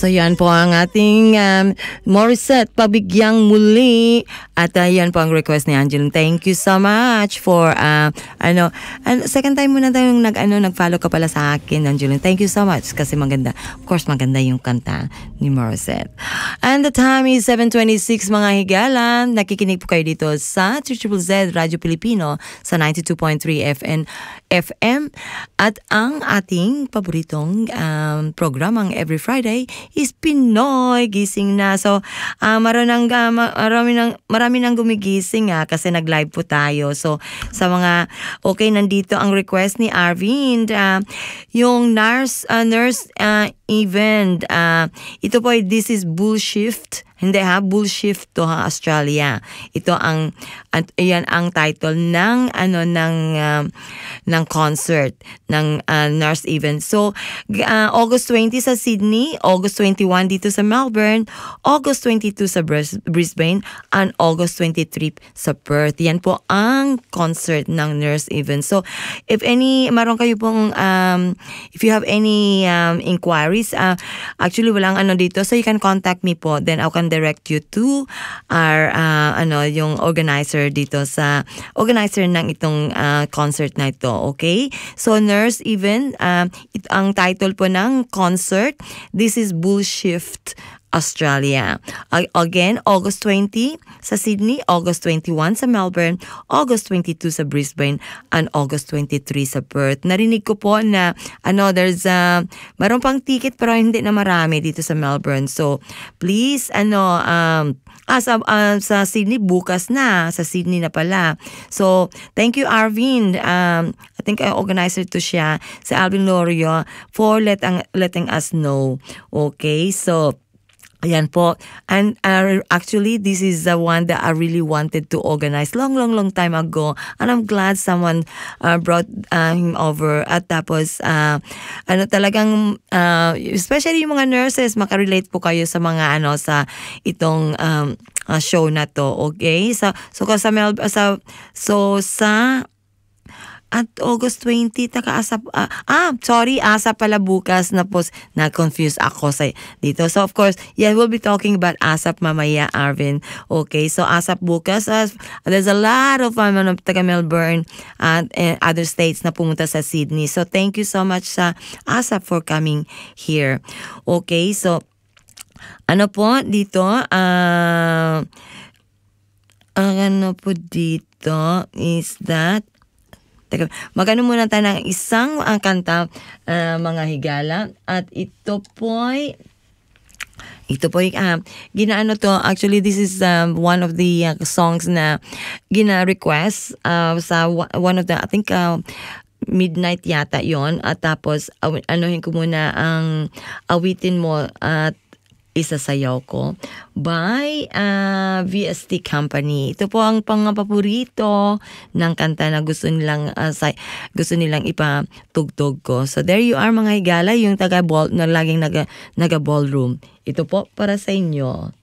So yan po ang ating Morissette, Pabigyang Muli. At yan po ang request ni Angeline. Thank you so much for second time mo na tayong nag-follow ka pala sa akin, Angeline. Thank you so much kasi maganda. Of course, maganda yung kanta ni Morissette. And the time is 7:26 mga higala. Nakikinig po kayo dito sa ZZZ Radio Pilipino sa 92.3 FM. At ang ating paboritong programang every Friday is Pinoy Gising Na. So, marami nang gumigising kasi nag-live po tayo. So, sa mga, nandito ang request ni Arvind. Yung nurse event. Ito po, this is bullshift. Hindi bullshift to Australia. Ito yan ang title ng concert ng nurse event. So August 20 sa Sydney, August 21 dito sa Melbourne, August 22 sa Brisbane, and August 23 sa Perth. Yan po ang concert ng nurse event. So if maroon kayo pong if you have any inquiries, actually walang dito, so you can contact me po, then I can direct you to our yung organizer dito sa organizer ng itong concert na ito. Okay, so nurse event, ang title po ng concert, this is Bullshift Australia. Again, August 20 sa Sydney, August 21 sa Melbourne, August 22 sa Brisbane, and August 23 sa Perth. Narinig ko po na there's maroon pang ticket pero hindi na marami dito sa Melbourne. So please sa Sydney bukas na, sa Sydney na pala. So thank you Arvind. I think organizer to siya, si Alvin Lorio, for letting us know. Okay, so ayan po. And actually, this is the one that I really wanted to organize long time ago. And I'm glad someone brought him over. At tapos, talagang, especially yung mga nurses, makarelate po kayo sa mga, sa itong show na to. Okay? Sa at August 20, ASAP pala bukas na po, na-confuse ako sa dito. So of course, we'll be talking about ASAP mamaya, Arvin. Okay, so ASAP bukas, there's a lot of taga Melbourne and other states na pumunta sa Sydney. So thank you so much sa ASAP for coming here. Okay, so po dito, dito is that magano muna tayo ng isang kanta, mga higala. At ito po ginaano to. Actually, this is one of the songs na gina-request sa one of the, I think, midnight yata yon. At tapos, anuhin ko muna ang Awitin Mo at Isasayaw Ko by VST Company. Ito po ang pangapaborito ng kanta na gusto nilang ipatugtog ko. So there you are mga higala, yung taga-ball na laging naga-ballroom. Ito po para sa inyo.